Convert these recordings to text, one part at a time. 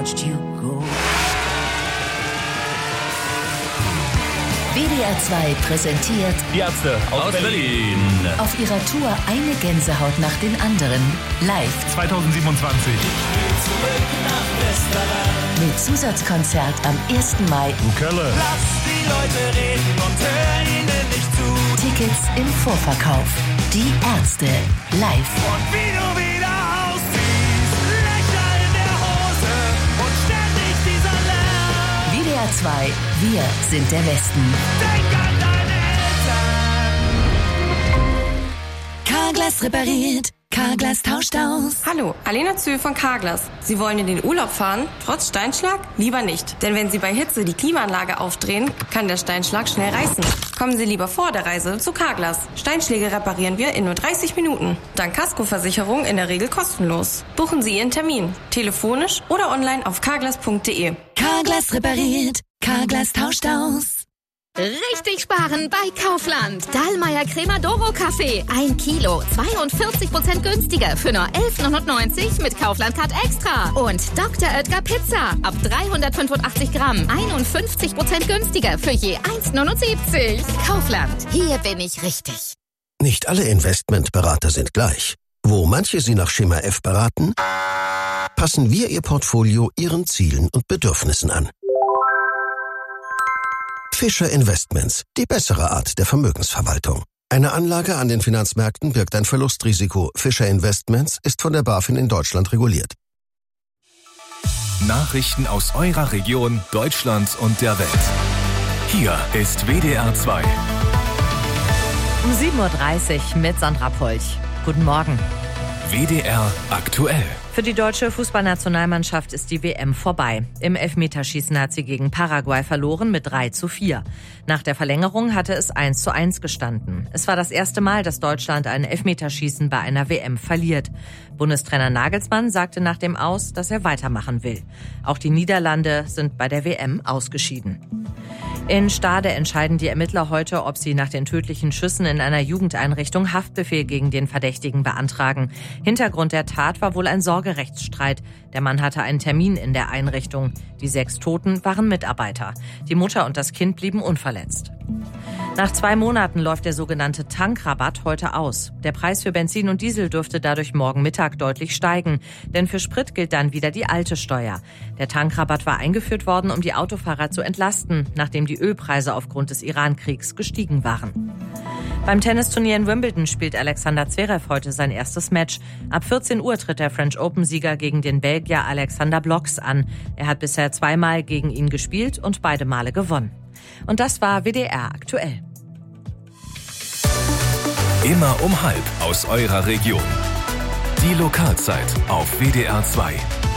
watched you go. WDR 2 präsentiert Die Ärzte aus Berlin. Auf ihrer Tour eine Gänsehaut nach den anderen. Live 2027. Mit Zusatzkonzert am 1. Mai. In Köln. Lass die Leute reden und hör ihnen nicht zu. Tickets im Vorverkauf. Die Ärzte live. Und wie du wieder aussiehst, Löcher in der Hose und ständig dieser Lärm. WDR 2, wir sind der Westen. Denk an deine Eltern. Carglass repariert. Carglass tauscht aus. Hallo, Alena Zühl von Carglass. Sie wollen in den Urlaub fahren? Trotz Steinschlag? Lieber nicht. Denn wenn Sie bei Hitze die Klimaanlage aufdrehen, kann der Steinschlag schnell reißen. Kommen Sie lieber vor der Reise zu Carglass. Steinschläge reparieren wir in nur 30 Minuten. Dank Kaskoversicherung in der Regel kostenlos. Buchen Sie Ihren Termin. Telefonisch oder online auf carglass.de. Carglass repariert. Carglass tauscht aus. Richtig sparen bei Kaufland. Dahlmeier Crema Doro Kaffee. 1 Kilo, 42% günstiger für nur 11,99 mit Kaufland Card Extra. Und Dr. Oetker Pizza. Ab 385 Gramm. 51% günstiger für je 1,79. Kaufland. Hier bin ich richtig. Nicht alle Investmentberater sind gleich. Wo manche Sie nach Schema F beraten, passen wir Ihr Portfolio Ihren Zielen und Bedürfnissen an. Fischer Investments, die bessere Art der Vermögensverwaltung. Eine Anlage an den Finanzmärkten birgt ein Verlustrisiko. Fischer Investments ist von der BaFin in Deutschland reguliert. Nachrichten aus eurer Region, Deutschland und der Welt. Hier ist WDR 2. Um 7.30 Uhr mit Sandra Polch. Guten Morgen. WDR aktuell. Für die deutsche Fußballnationalmannschaft ist die WM vorbei. Im Elfmeterschießen hat sie gegen Paraguay verloren mit 3:4. Nach der Verlängerung hatte es 1:1 gestanden. Es war das erste Mal, dass Deutschland ein Elfmeterschießen bei einer WM verliert. Bundestrainer Nagelsmann sagte nach dem Aus, dass er weitermachen will. Auch die Niederlande sind bei der WM ausgeschieden. In Stade entscheiden die Ermittler heute, ob sie nach den tödlichen Schüssen in einer Jugendeinrichtung Haftbefehl gegen den Verdächtigen beantragen. Hintergrund der Tat war wohl ein Sorgerechtsstreit. Der Mann hatte einen Termin in der Einrichtung. Die 6 Toten waren Mitarbeiter. Die Mutter und das Kind blieben unverletzt. Nach 2 Monaten läuft der sogenannte Tankrabatt heute aus. Der Preis für Benzin und Diesel dürfte dadurch morgen Mittag deutlich steigen. Denn für Sprit gilt dann wieder die alte Steuer. Der Tankrabatt war eingeführt worden, um die Autofahrer zu entlasten, nachdem die Ölpreise aufgrund des Iran-Kriegs gestiegen waren. Beim Tennisturnier in Wimbledon spielt Alexander Zverev heute sein erstes Match. Ab 14 Uhr tritt der French Open-Sieger gegen den Belgier Alexander Bloks an. Er hat bisher 2-mal gegen ihn gespielt und beide Male gewonnen. Und das war WDR aktuell. Immer um 12:30 aus eurer Region. Die Lokalzeit auf WDR 2.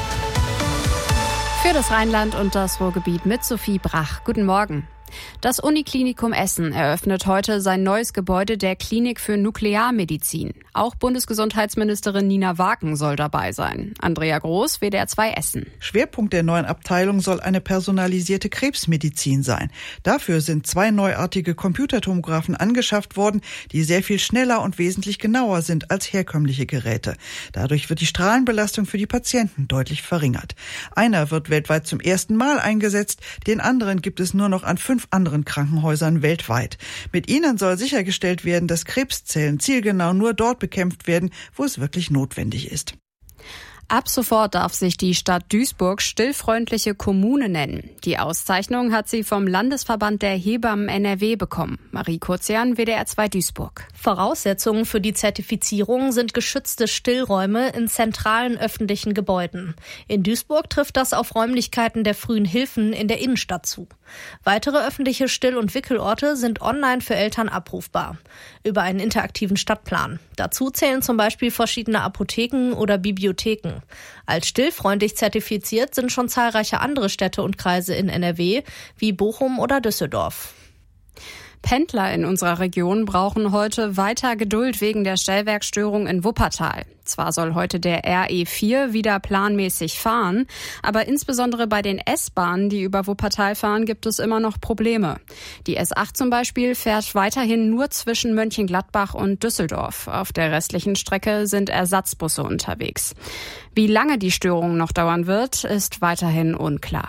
Für das Rheinland und das Ruhrgebiet mit Sophie Brach. Guten Morgen. Das Uniklinikum Essen eröffnet heute sein neues Gebäude der Klinik für Nuklearmedizin. Auch Bundesgesundheitsministerin Nina Waken soll dabei sein. Andrea Groß, WDR 2 Essen. Schwerpunkt der neuen Abteilung soll eine personalisierte Krebsmedizin sein. Dafür sind 2 neuartige Computertomographen angeschafft worden, die sehr viel schneller und wesentlich genauer sind als herkömmliche Geräte. Dadurch wird die Strahlenbelastung für die Patienten deutlich verringert. Einer wird weltweit zum ersten Mal eingesetzt, den anderen gibt es nur noch an 5 anderen Krankenhäusern weltweit. Mit ihnen soll sichergestellt werden, dass Krebszellen zielgenau nur dort bekämpft werden, wo es wirklich notwendig ist. Ab sofort darf sich die Stadt Duisburg stillfreundliche Kommune nennen. Die Auszeichnung hat sie vom Landesverband der Hebammen NRW bekommen. Marie Kurzian, WDR 2 Duisburg. Voraussetzungen für die Zertifizierung sind geschützte Stillräume in zentralen öffentlichen Gebäuden. In Duisburg trifft das auf Räumlichkeiten der frühen Hilfen in der Innenstadt zu. Weitere öffentliche Still- und Wickelorte sind online für Eltern abrufbar. Über einen interaktiven Stadtplan. Dazu zählen zum Beispiel verschiedene Apotheken oder Bibliotheken. Als stillfreundlich zertifiziert sind schon zahlreiche andere Städte und Kreise in NRW, wie Bochum oder Düsseldorf. Pendler in unserer Region brauchen heute weiter Geduld wegen der Stellwerksstörung in Wuppertal. Zwar soll heute der RE4 wieder planmäßig fahren, aber insbesondere bei den S-Bahnen, die über Wuppertal fahren, gibt es immer noch Probleme. Die S8 zum Beispiel fährt weiterhin nur zwischen Mönchengladbach und Düsseldorf. Auf der restlichen Strecke sind Ersatzbusse unterwegs. Wie lange die Störung noch dauern wird, ist weiterhin unklar.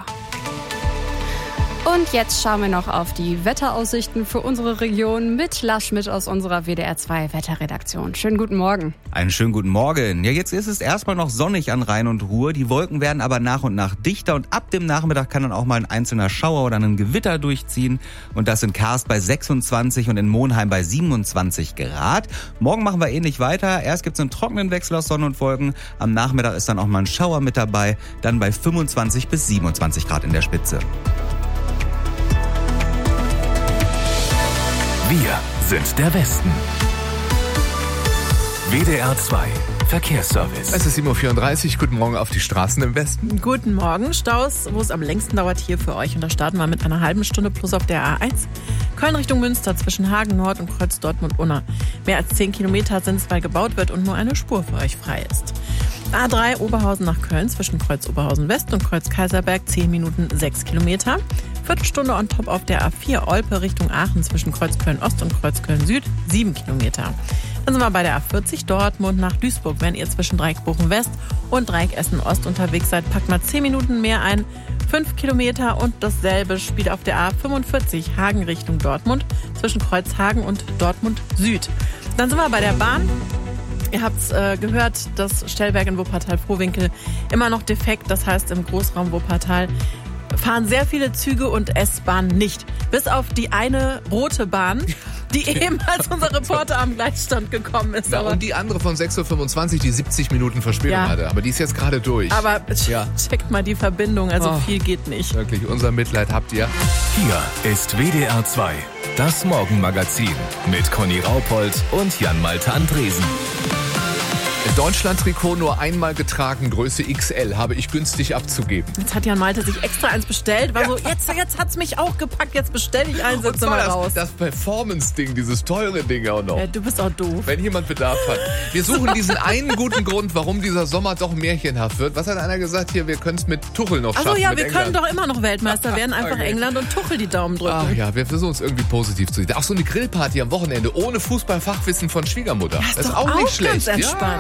Und jetzt schauen wir noch auf die Wetteraussichten für unsere Region mit Lars Schmidt aus unserer WDR 2 Wetterredaktion. Schönen guten Morgen. Einen schönen guten Morgen. Ja, jetzt ist es erstmal noch sonnig an Rhein und Ruhr. Die Wolken werden aber nach und nach dichter und ab dem Nachmittag kann dann auch mal ein einzelner Schauer oder ein Gewitter durchziehen. Und das in Karst bei 26 und in Monheim bei 27 Grad. Morgen machen wir ähnlich weiter. Erst gibt's einen trockenen Wechsel aus Sonne und Wolken. Am Nachmittag ist dann auch mal ein Schauer mit dabei. Dann bei 25 bis 27 Grad in der Spitze. Wir sind der Westen. WDR 2 Verkehrsservice. Es ist 7.34 Uhr. Guten Morgen auf die Straßen im Westen. Guten Morgen. Staus, wo es am längsten dauert, hier für euch. Und da starten wir mit einer halben Stunde plus auf der A1. Köln Richtung Münster zwischen Hagen Nord und Kreuz Dortmund-Unna. Mehr als 10 Kilometer sind es, weil gebaut wird und nur eine Spur für euch frei ist. A3 Oberhausen nach Köln zwischen Kreuz Oberhausen West und Kreuz Kaiserberg 10 Minuten 6 Kilometer. Viertelstunde on top auf der A4 Olpe Richtung Aachen zwischen Kreuz Köln Ost und Kreuz Köln Süd 7 Kilometer. Dann sind wir bei der A40 Dortmund nach Duisburg. Wenn ihr zwischen Dreieck Bochum West und Dreieck Essen Ost unterwegs seid, packt mal 10 Minuten mehr ein. 5 Kilometer und dasselbe spielt auf der A45 Hagen Richtung Dortmund zwischen Kreuzhagen und Dortmund Süd. Dann sind wir bei der Bahn. Ihr habt's gehört, das Stellwerk in Wuppertal-Vohwinkel immer noch defekt. Das heißt, im Großraum Wuppertal fahren sehr viele Züge und S-Bahnen nicht. Bis auf die eine rote Bahn, die eben als unser Reporter am Gleisstand gekommen ist. Ja, und die andere von 6.25 Uhr, die 70 Minuten Verspätung hatte. Aber die ist jetzt gerade durch. Aber checkt mal die Verbindung, also viel geht nicht. Wirklich, unser Mitleid habt ihr. Hier ist WDR 2, das Morgenmagazin mit Conny Raupold und Jan-Malte Andresen. Deutschland-Trikot nur einmal getragen, Größe XL, habe ich günstig abzugeben. Jetzt hat Jan Malte sich extra eins bestellt, war so, jetzt hat's mich auch gepackt, jetzt bestelle ich eins, setze mal raus. Das Performance-Ding, dieses teure Ding auch noch. Ja, du bist auch doof. Wenn jemand Bedarf hat. Wir suchen diesen einen guten Grund, warum dieser Sommer doch märchenhaft wird. Was hat einer gesagt hier, wir können es mit Tuchel noch schaffen? Also ja, wir können doch immer noch Weltmeister werden, einfach England und Tuchel die Daumen drücken. Ach ja, wir versuchen es irgendwie positiv zu sehen. Ach, so eine Grillparty am Wochenende ohne Fußballfachwissen von Schwiegermutter. Das ist auch nicht schlecht. Ganz entspannt. Ja.